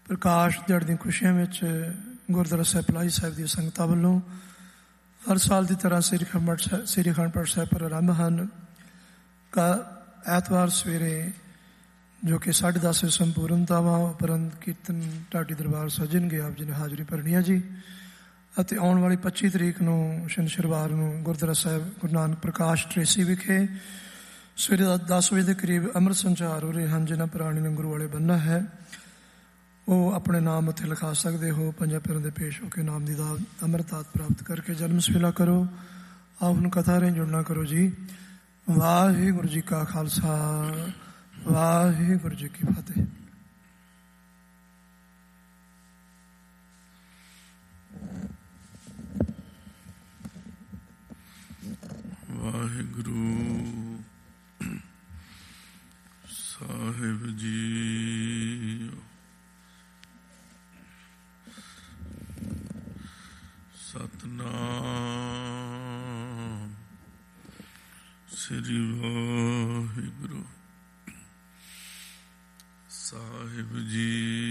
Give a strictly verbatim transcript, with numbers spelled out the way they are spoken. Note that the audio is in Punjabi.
ਪ੍ਰਕਾਸ਼ ਦਿਹਾੜੇ ਦੀਆਂ ਖੁਸ਼ੀਆਂ ਵਿੱਚ ਗੁਰਦੁਆਰਾ ਸਾਹਿਬ ਪਲਾਹੀ ਸਾਹਿਬ ਦੀਆਂ ਸੰਗਤਾਂ ਵੱਲੋਂ ਹਰ ਸਾਲ ਦੀ ਤਰ੍ਹਾਂ ਸ੍ਰੀ ਅਖੰਡ ਸਾਹਿਬ ਸ੍ਰੀ ਅਖੰਡ ਪਾਠ ਸਾਹਿਬ ਪਰ ਆਰੰਭ ਹਨ। ਕਾ ਐਤਵਾਰ ਸਵੇਰੇ ਜੋ ਕਿ ਸਾਢੇ ਦਸ ਵਜੇ ਸੰਪੂਰਨਤਾਵਾਂ ਉਪਰੰਤ ਕੀਰਤਨ ਢਾਡੀ ਦਰਬਾਰ ਸਜਣਗੇ। ਆਪ ਜੀ ਨੇ ਹਾਜ਼ਰੀ ਭਰਨੀ ਹੈ ਜੀ। ਅਤੇ ਆਉਣ ਵਾਲੀ ਪੱਚੀ ਤਰੀਕ ਨੂੰ ਸ਼ਨੀਵਾਰ ਨੂੰ ਗੁਰਦੁਆਰਾ ਸਾਹਿਬ ਗੁਰੂ ਨਾਨਕ ਪ੍ਰਕਾਸ਼ ਟਰੇਸੀ ਵਿਖੇ ਸਵੇਰੇ ਦਸ ਵਜੇ ਦੇ ਕਰੀਬ ਅੰਮ੍ਰਿਤ ਸੰਚਾਰ ਹੋ ਰਹੇ ਹਨ। ਜਿਨ੍ਹਾਂ ਪ੍ਰਾਣੀ ਨੂੰ ਗੁਰੂ ਵਾਲੇ ਬੰਨ੍ਹਣਾ ਹੈ ਉਹ ਆਪਣੇ ਨਾਮ ਉੱਥੇ ਲਿਖਾ ਸਕਦੇ ਹੋ। ਪੰਜਾਂ ਪਿਆਰਿਆਂ ਦੇ ਪੇਸ਼ ਹੋ ਕੇ ਨਾਮ ਦੀ ਦਾਤ ਅੰਮ੍ਰਿਤ ਦਾਤ ਪ੍ਰਾਪਤ ਕਰਕੇ ਜਨਮ ਸਵੇਲਾ ਕਰੋ। ਆਪ ਨੂੰ ਕਥਾ ਰਾਹੀਂ ਜੁੜਨਾ ਕਰੋ ਜੀ। ਵਾਹਿਗੁਰੂ ਜੀ ਕਾ ਖਾਲਸਾ, ਵਾਹਿਗੁਰੂ ਜੀ ਕੀ ਫਤਿਹ। ਵਾਹਿਗੁਰੂ ਸਾਹਿਬ ਜੀ। ਸਤਨਾਮ ਸ੍ਰੀ ਵਾਹਿਗੁਰੂ ਸਾਹਿਬ ਜੀ।